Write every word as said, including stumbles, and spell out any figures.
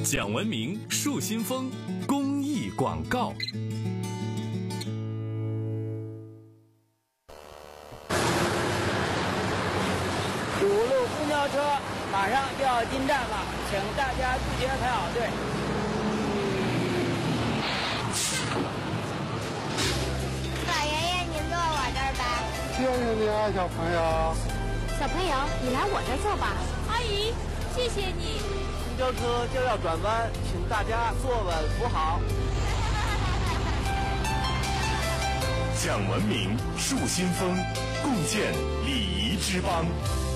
讲文明树新风公益广告。 五路公交车马上就要进站了，请大家自觉排好队。 老爷爷，您坐我这儿吧。 谢谢你啊，小朋友。 小朋友，你来我这儿坐吧。 阿姨，谢谢你。 公交车就要转弯，请大家坐稳扶好。 讲文明树新风，共建礼仪之邦。